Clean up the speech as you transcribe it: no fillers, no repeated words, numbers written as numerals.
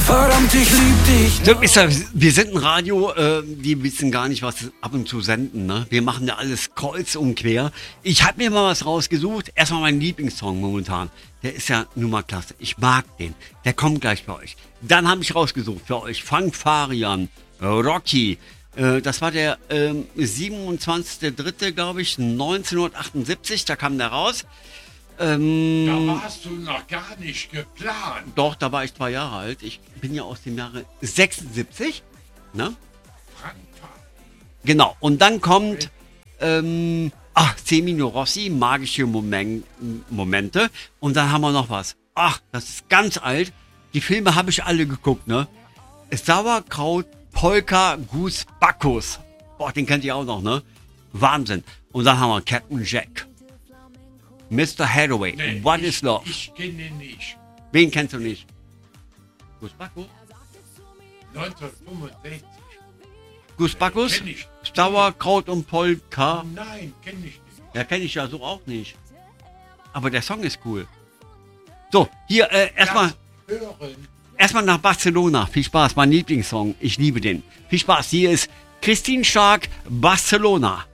Verdammt, ich lieb dich. So, wir sind ein Radio, die wissen gar nicht, was ab und zu senden, ne? Wir machen ja alles kreuz und quer. Ich habe mir mal was rausgesucht. Erstmal mein Lieblingssong momentan. Der ist ja nun mal klasse. Ich mag den. Der kommt gleich bei euch. Dann habe ich rausgesucht für euch Fangfarian, Rocky. Das war der 27.03., glaube ich, 1978. Da kam der raus. Da warst du noch gar nicht geplant. Doch, da war ich 2 Jahre alt. Ich bin ja aus dem Jahre 76. Ne? Genau. Und dann kommt Semino Rossi, magische Momente. Und dann haben wir noch was. Ach, das ist ganz alt. Die Filme habe ich alle geguckt, ne? Sauerkraut, Polka, Goose, Bacchus. Boah, den kennt ihr auch noch, ne? Wahnsinn. Und dann haben wir Captain Jack. Mr. Hathaway, Nee, What is Love? Ich kenne ihn nicht. Wen kennst du nicht? Goose Bacchus? 1965. Goose Bacchus? Kenn ich. Sauerkraut und Polka? Nein, kenne ich nicht. Ja, kenne ich ja so auch nicht. Aber der Song ist cool. So, hier erstmal nach Barcelona. Viel Spaß, mein Lieblingssong. Ich liebe den. Viel Spaß. Hier ist Christine Stark, Barcelona.